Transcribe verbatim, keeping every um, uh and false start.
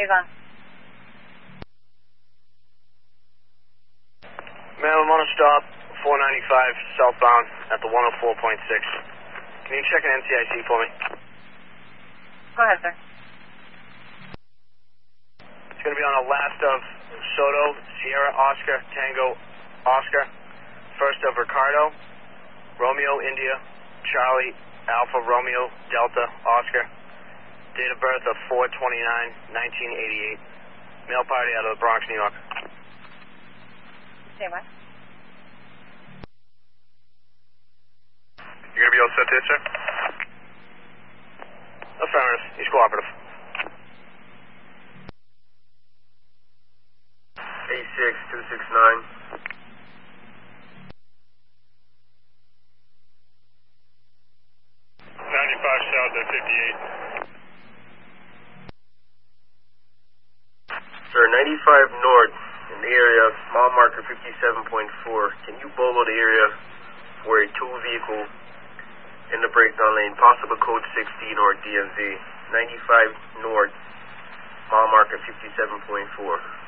Avon. Maryland, want to stop four ninety-five southbound at the one oh four point six. Can you check an N C I C for me? Go ahead, sir. It's going to be on the last of Soto, Sierra, Oscar, Tango, Oscar. First of Ricardo, Romeo, India, Charlie, Alpha, Romeo, Delta, Oscar. Date of birth of four twenty-nine nineteen eighty-eight. Mail party out of the Bronx, New York. Say what? You going to be all set there, sir? Affirmative. He's cooperative. A six two six nine. ninety-five south at fifty-eight. Sir, ninety-five north in the area, mile marker fifty-seven point four. Can you bolo the area for a two vehicle in the breakdown lane, possible code sixteen or D M V? ninety-five north, mile marker fifty-seven point four.